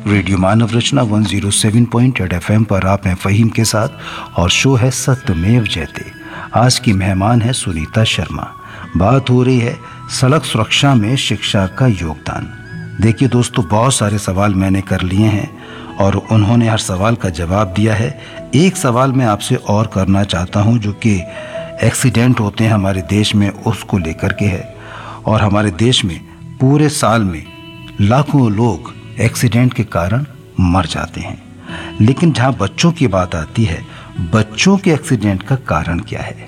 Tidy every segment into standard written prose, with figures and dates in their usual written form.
Radio मानव रचना 107.8 FM पर आप हैं फ़हीम के साथ और शो है सत्यमेव जयते। आज की मेहमान है सुनीता शर्मा। बात हो रही है सड़क सुरक्षा में शिक्षा का योगदान। देखिए दोस्तों, बहुत सारे सवाल मैंने कर लिए हैं और उन्होंने हर सवाल का जवाब दिया है। एक सवाल मैं आपसे और करना चाहता हूं जो कि एक्सीडेंट होते हैं हमारे देश में, उसको लेकर के है। और हमारे देश में पूरे साल में लाखों लोग एक्सीडेंट के कारण मर जाते हैं, लेकिन जहां बच्चों की बात आती है, बच्चों के एक्सीडेंट का कारण क्या है?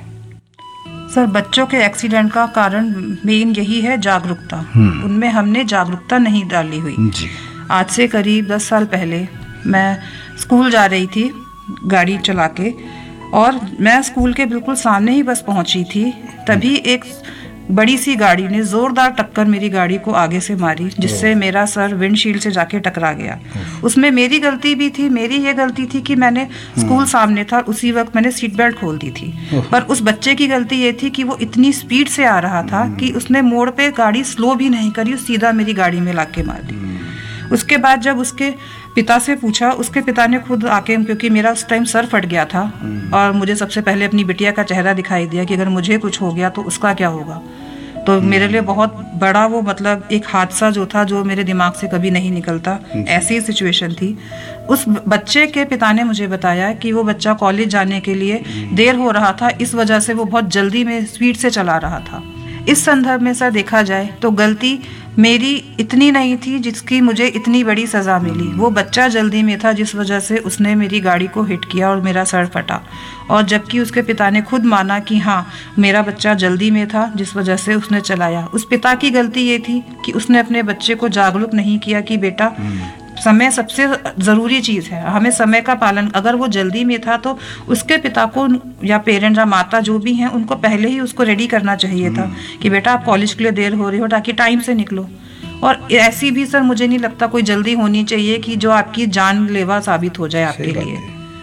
सर, बच्चों के एक्सीडेंट का कारण मेन यही है जागरूकता। उनमें हमने जागरूकता नहीं डाली हुई जी। आज से करीब 10 साल पहले मैं स्कूल जा रही थी गाड़ी चला के, और मैं स्कूल के बिल्कुल सामने ही बस पहुंची थी, तभी एक बड़ी सी गाड़ी ने जोरदार टक्कर मेरी गाड़ी को आगे से मारी, जिससे मेरा सर विंडशील्ड से जाके टकरा गया। उसमें मेरी गलती भी थी। मेरी ये गलती थी कि मैंने स्कूल सामने था, उसी वक्त मैंने सीट बेल्ट खोल दी थी। पर उस बच्चे की गलती ये थी कि वो इतनी स्पीड से आ रहा था कि उसने मोड़ पे गाड़ी स्लो भी नहीं करी, सीधा मेरी गाड़ी में लाके मार दी। उसके बाद जब उसके पिता से पूछा, उसके पिता ने खुद आके, क्योंकि मेरा उस टाइम सर फट गया था और मुझे सबसे पहले अपनी बिटिया का चेहरा दिखाई दिया कि अगर मुझे कुछ हो गया तो उसका क्या होगा। तो मेरे लिए बहुत बड़ा वो मतलब एक हादसा जो था, जो मेरे दिमाग से कभी नहीं निकलता, ऐसी सिचुएशन थी। उस बच्चे के पिता ने मुझे बताया कि वो बच्चा कॉलेज जाने के लिए देर हो रहा था, इस वजह से वो बहुत जल्दी में स्पीड से चला रहा था। इस संदर्भ में सर देखा जाए तो गलती मेरी इतनी नहीं थी जिसकी मुझे इतनी बड़ी सज़ा मिली। वो बच्चा जल्दी में था, जिस वजह से उसने मेरी गाड़ी को हिट किया और मेरा सर फटा। और जबकि उसके पिता ने खुद माना कि हाँ, मेरा बच्चा जल्दी में था, जिस वजह से उसने चलाया। उस पिता की गलती ये थी कि उसने अपने बच्चे को जागरूक नहीं किया कि बेटा, समय सबसे ज़रूरी चीज़ है, हमें समय का पालन। अगर वो जल्दी में था तो उसके पिता को या पेरेंट्स या माता जो भी हैं, उनको पहले ही उसको रेडी करना चाहिए था कि बेटा आप कॉलेज के लिए देर हो रही हो, ताकि टाइम से निकलो। और ऐसी भी सर मुझे नहीं लगता कोई जल्दी होनी चाहिए कि जो आपकी जानलेवा साबित हो जाए आपके लिए।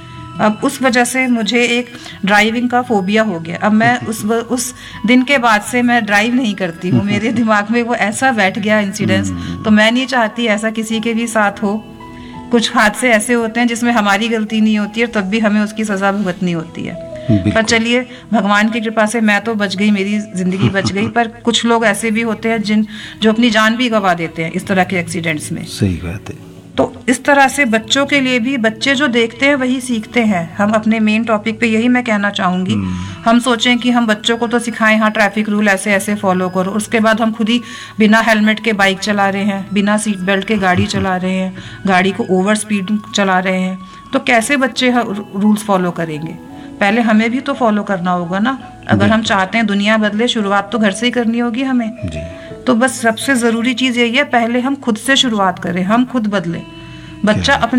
अब उस वजह से मुझे एक ड्राइविंग का फोबिया हो गया। अब मैं उस दिन के बाद से मैं ड्राइव नहीं करती हूँ। मेरे दिमाग में वो ऐसा बैठ गया इंसिडेंस, तो मैं नहीं चाहती ऐसा किसी के भी साथ हो। कुछ हादसे ऐसे होते हैं जिसमें हमारी गलती नहीं होती है, तब भी हमें उसकी सज़ा भुगतनी होती है। पर चलिए, भगवान की कृपा से मैं तो बच गई, मेरी ज़िंदगी बच गई। पर कुछ लोग ऐसे भी होते हैं जो अपनी जान भी गंवा देते हैं इस तरह के एक्सीडेंट्स में। सही बात है। तो इस तरह से बच्चों के लिए भी, बच्चे जो देखते हैं वही सीखते हैं। हम अपने मेन टॉपिक पे यही मैं कहना चाहूँगी। हम सोचें कि हम बच्चों को तो सिखाएं, हाँ ट्रैफिक रूल ऐसे ऐसे फॉलो करो, उसके बाद हम खुद ही बिना हेलमेट के बाइक चला रहे हैं, बिना सीट बेल्ट के गाड़ी चला रहे हैं, गाड़ी को ओवर स्पीड चला रहे हैं। तो कैसे बच्चे रूल्स फॉलो करेंगे? पहले हमें भी तो फॉलो करना होगा ना। अगर हम चाहते हैं दुनिया बदले, शुरुआत तो घर से ही करनी होगी हमें जी। तो बस सबसे ज़रूरी चीज़ यही है, पहले हम खुद से शुरुआत करें, हम खुद बदलें। बच्चा अपने